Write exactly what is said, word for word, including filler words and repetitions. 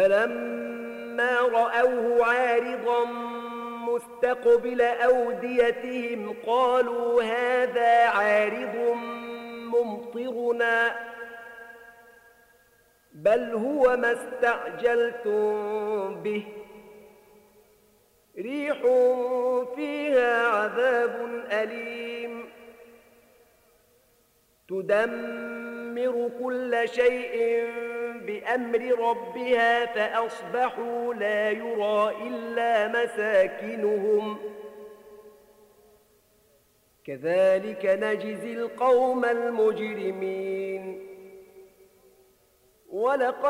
فلما رأوه عارضا مستقبل أوديتهم قالوا هذا عارض ممطرنا بل هو ما استعجلتم به ريح فيها عذاب أليم تدمر كل شيء بأمر ربها فأصبحوا لا يرى إلا مساكنهم كذلك نجزي القوم المجرمين ولقد